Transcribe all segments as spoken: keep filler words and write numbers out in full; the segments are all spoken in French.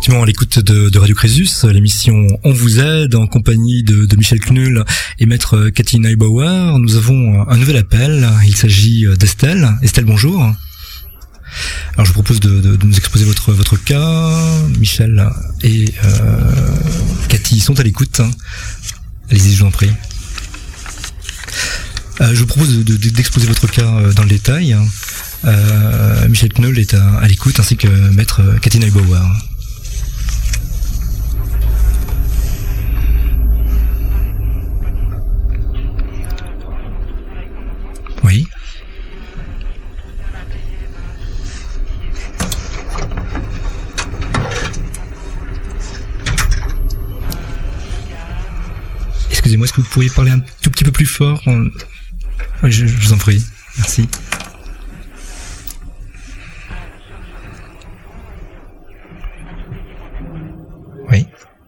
Effectivement, à l'écoute de, de Radio Crésus, l'émission On vous aide en compagnie de, de Michel Knull et maître Cathy Neubauer. Nous avons un nouvel appel. Il s'agit d'Estelle. Estelle, bonjour. Alors, je vous propose de, de, de nous exposer votre votre cas. Michel et euh, Cathy sont à l'écoute. Allez-y, je vous en prie. Euh, je vous propose de, de, d'exposer votre cas dans le détail. Euh, Michel Knull est à, à l'écoute, ainsi que maître Cathy Neubauer. Oui. Excusez-moi, est-ce que vous pourriez parler un tout petit peu plus fort? Oui, je, je vous en prie. Merci. Oui.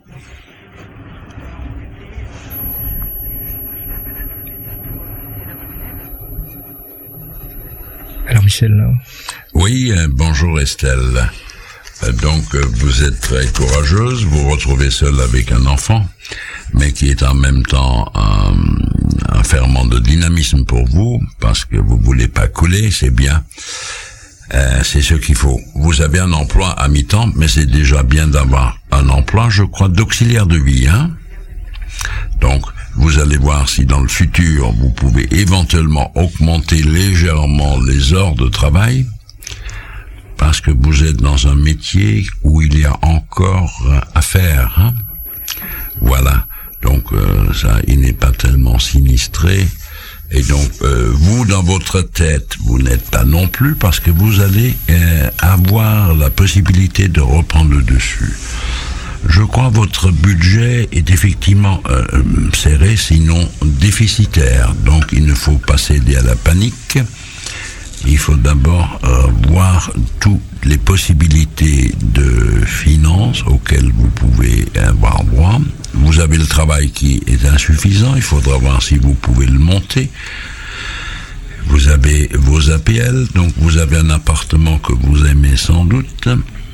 Alors Michel. Oui, euh, bonjour Estelle. Euh, donc euh, vous êtes très courageuse, vous vous retrouvez seule avec un enfant, mais qui est en même temps un, un ferment de dynamisme pour vous, parce que vous voulez pas couler, c'est bien. Euh, c'est ce qu'il faut. Vous avez un emploi à mi-temps, mais c'est déjà bien d'avoir un emploi, je crois, d'auxiliaire de vie, hein. Donc, vous allez voir si dans le futur, vous pouvez éventuellement augmenter légèrement les heures de travail, parce que vous êtes dans un métier où il y a encore à faire, hein. Voilà. Donc, euh, ça, il n'est pas tellement sinistré. Et donc, euh, vous, dans votre tête, vous n'êtes pas non plus, parce que vous allez euh, avoir la possibilité de reprendre le dessus. Je crois que votre budget est effectivement euh, serré, sinon déficitaire. Donc, il ne faut pas céder à la panique. Il faut d'abord euh, voir toutes les possibilités de finances auxquelles vous pouvez avoir droit. Vous avez le travail qui est insuffisant, il faudra voir si vous pouvez le monter. Vous avez vos A P L, donc vous avez un appartement que vous aimez sans doute.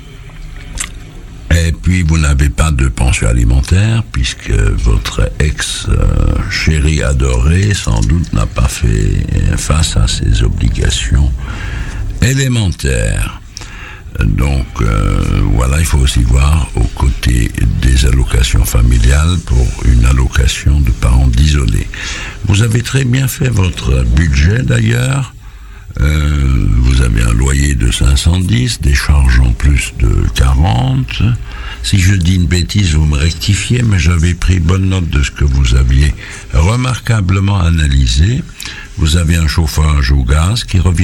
Et puis vous n'avez pas de pension alimentaire, puisque votre ex-chéri adoré, sans doute, n'a pas fait face à ses obligations élémentaires. Donc euh, voilà, il faut aussi voir aux côtés des allocations familiales pour une allocation de parents d'isolés. Vous avez très bien fait votre budget d'ailleurs. Euh, vous avez un loyer de cinq cent dix, des charges en plus de quarante. Si je dis une bêtise, vous me rectifiez, mais j'avais pris bonne note de ce que vous aviez remarquablement analysé. Vous avez un chauffage au gaz qui revient